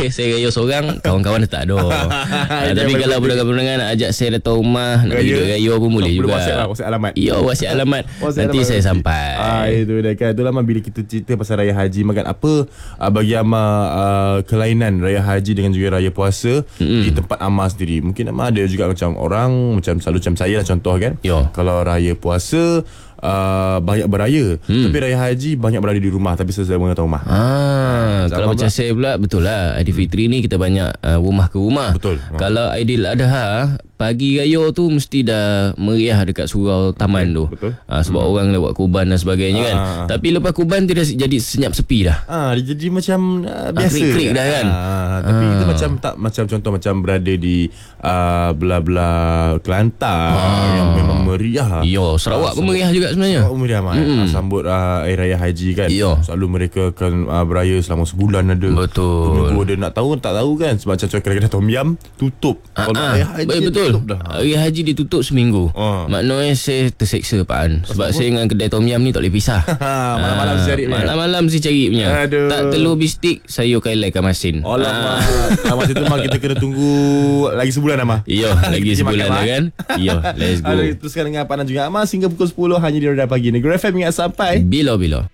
saya raya seorang, kawan-kawan tak ada. Tapi kalau budak-budak nak ajak saya datang rumah, nak pergi raya pun boleh juga. WhatsApp alamat. Ya, WhatsApp alamat. Nanti saya sampai. Itu dah kan. Itulah bila kita cerita pasal raya haji, makan apa bagi Amar kelainan raya haji dengan juga raya puasa di tempat Amar sendiri. Mungkin Amar ada juga macam orang macam selalu macam saya lah contoh kan. Kalau raya puasa banyak beraya, tapi raya haji banyak berada di rumah tapi selesai mengatau rumah. Kalau macam saya pula, betul lah, Aidilfitri ni kita banyak rumah ke rumah. Betul. Kalau Aidil Adha, pagi raya tu mesti dah meriah dekat surau taman tu. Betul. Sebab orang dah buat kurban dan sebagainya kan. Tapi lepas kurban dia dah jadi senyap sepi dah. Dia jadi macam biasa. Krik-krik dah kan. Tapi itu macam tak macam contoh macam berada di belah-belah Kelantan yang memang meriah. Ya, Sarawak pun meriah juga sebenarnya. Sarawak meriah sambut Air Raya Haji kan. Selalu mereka akan beraya selama sebulan ada. Betul. Tunggu ada nak tahu tak tahu kan. Sebab macam kedai-kedai Tom Yam tutup. Kalau Raya Haji betul. Hari haji ditutup seminggu. Maknanya saya terseksa Pak An. Sebab saya dengan kedai Tom Yam ni tak boleh pisah. Malam-malam mesti cari punya. Malam-malam mesti cari punya. Tak telur bistik, sayur kailai masin. Alamak. Masa tu kita kena tunggu lagi sebulan Amar. Ya, lagi sebulan lah kan. Ya, let's go. Teruskan dengan Pak An juga Amar hingga pukul 10 hanya di Radar Pagi Negeri FM ingat sampai bila-bila.